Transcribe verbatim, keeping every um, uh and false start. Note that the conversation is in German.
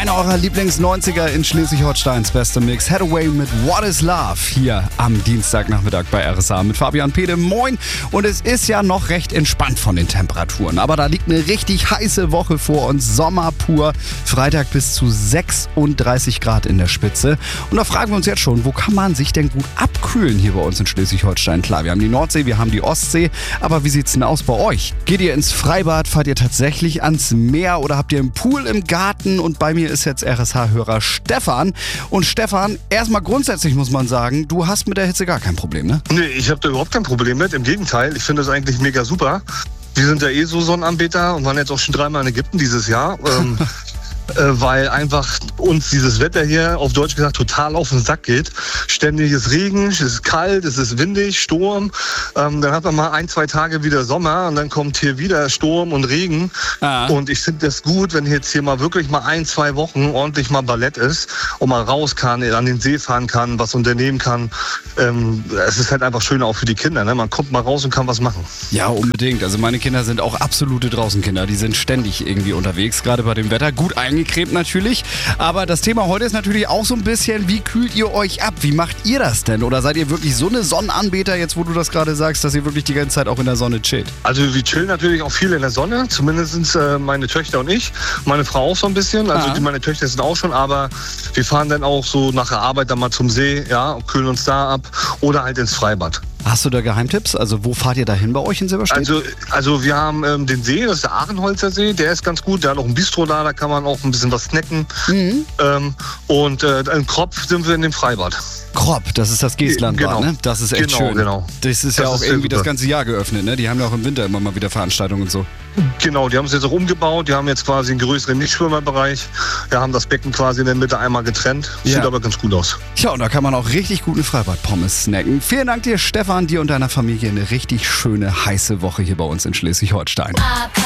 Einer eurer Lieblings-neunziger in Schleswig-Holsteins beste Mix. Hathaway mit What is Love hier am Dienstagnachmittag bei R S A mit Fabian Pede. Moin. Und es ist ja noch recht entspannt von den Temperaturen. Aber da liegt eine richtig heiße Woche vor uns. Sommer pur. Freitag bis zu sechsunddreißig Grad in der Spitze. Und da fragen wir uns jetzt schon, wo kann man sich denn gut abkühlen hier bei uns in Schleswig-Holstein? Klar, wir haben die Nordsee, wir haben die Ostsee. Aber wie sieht's denn aus bei euch? Geht ihr ins Freibad? Fahrt ihr tatsächlich ans Meer? Oder habt ihr einen Pool im Garten? Und bei mir ist jetzt R S H-Hörer Stefan. Und Stefan, erstmal grundsätzlich muss man sagen, du hast mit der Hitze gar kein Problem, ne? Nee, ich habe da überhaupt kein Problem mit. Im Gegenteil, ich finde das eigentlich mega super. Wir sind ja eh so Sonnenanbeter und waren jetzt auch schon dreimal in Ägypten dieses Jahr. ähm, äh, weil einfach uns dieses Wetter hier, auf Deutsch gesagt, total auf den Sack geht. Ständig ist Regen, es ist kalt, es ist windig, Sturm. Ähm, dann hat man mal ein, zwei Tage wieder Sommer und dann kommt hier wieder Sturm und Regen. Ah. Und ich finde das gut, wenn jetzt hier mal wirklich mal ein, zwei Wochen ordentlich mal Ballett ist und mal raus kann, an den See fahren kann, was unternehmen kann. Ähm, es ist halt einfach schön auch für die Kinder, ne? Man kommt mal raus und kann was machen. Ja, unbedingt. Also meine Kinder sind auch absolute Draußenkinder. Die sind ständig irgendwie unterwegs, gerade bei dem Wetter. Gut eingecremt natürlich. Aber das Thema heute ist natürlich auch so ein bisschen, wie kühlt ihr euch ab? Wie macht ihr das denn? Oder seid ihr wirklich so eine Sonnenanbeter, jetzt wo du das gerade sagst, dass ihr wirklich die ganze Zeit auch in der Sonne chillt? Also wir chillen natürlich auch viel in der Sonne. Zumindest äh, meine Töchter und ich. Meine Frau auch so ein bisschen. Also die, meine Töchter sind auch schon. Aber wir fahren dann auch so nach der Arbeit dann mal zum See, ja, und kühlen uns da ab. Oder halt ins Freibad. Hast du da Geheimtipps? Also wo fahrt ihr da hin bei euch in Silberstedt? Also, also wir haben ähm, den See, das ist der Ahrenholzer See, der ist ganz gut. Der hat auch ein Bistro da, da kann man auch ein bisschen was snacken. Mhm. Ähm, und äh, in Kropf sind wir in dem Freibad. Kropp, das ist das Geestlandbad, genau. Ne? Das ist echt genau, schön. Genau. Das ist das ja auch ist irgendwie das ganze Jahr geöffnet, ne? Die haben ja auch im Winter immer mal wieder Veranstaltungen und so. Genau, die haben es jetzt auch umgebaut. Die haben jetzt quasi einen größeren Nichtschwimmerbereich. Wir haben das Becken quasi in der Mitte einmal getrennt. Sieht ja. aber ganz gut aus. Ja, und da kann man auch richtig guten Freibad-Pommes snacken. Vielen Dank dir, Stefan, dir und deiner Familie eine richtig schöne, heiße Woche hier bei uns in Schleswig-Holstein.